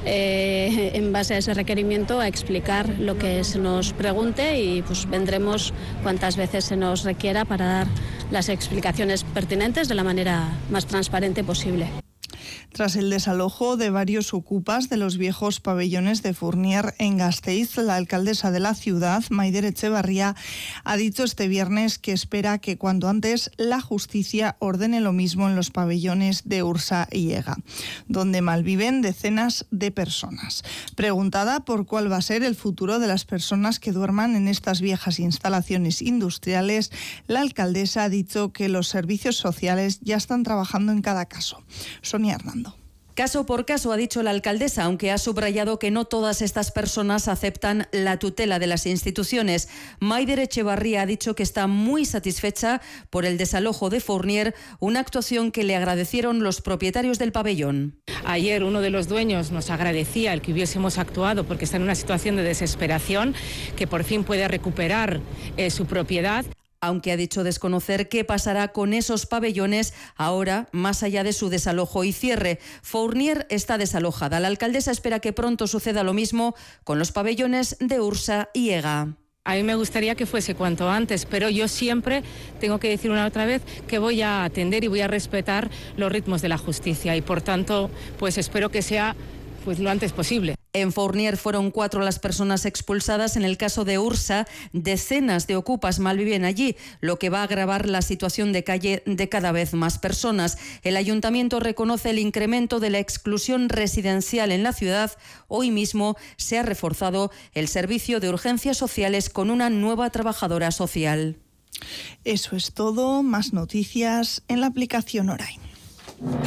en base a ese requerimiento, a explicar lo que se nos pregunte y pues vendremos cuantas veces se nos requiera para dar las explicaciones pertinentes de la manera más transparente posible. Tras el desalojo de varios ocupas de los viejos pabellones de Fournier en Gasteiz, la alcaldesa de la ciudad, Maider Etxebarria, ha dicho este viernes que espera que cuanto antes la justicia ordene lo mismo en los pabellones de Ursa y Ega, donde malviven decenas de personas. Preguntada por cuál va a ser el futuro de las personas que duerman en estas viejas instalaciones industriales, la alcaldesa ha dicho que los servicios sociales ya están trabajando en cada caso. Sonia Hernando. Caso por caso, ha dicho la alcaldesa, aunque ha subrayado que no todas estas personas aceptan la tutela de las instituciones. Maider Etxebarria ha dicho que está muy satisfecha por el desalojo de Fournier, una actuación que le agradecieron los propietarios del pabellón. Ayer uno de los dueños nos agradecía el que hubiésemos actuado porque está en una situación de desesperación, que por fin puede recuperar su propiedad. Aunque ha dicho desconocer qué pasará con esos pabellones ahora, más allá de su desalojo y cierre. Fournier está desalojada. La alcaldesa espera que pronto suceda lo mismo con los pabellones de Ursa y Ega. A mí me gustaría que fuese cuanto antes, pero yo siempre tengo que decir una otra vez que voy a atender y voy a respetar los ritmos de la justicia y por tanto, pues espero que sea pues lo antes posible. En Fournier fueron 4 las personas expulsadas. En el caso de Ursa, decenas de ocupas malviven allí, lo que va a agravar la situación de calle de cada vez más personas. El ayuntamiento reconoce el incremento de la exclusión residencial en la ciudad. Hoy mismo se ha reforzado el servicio de urgencias sociales con una nueva trabajadora social. Eso es todo. Más noticias en la aplicación Orain.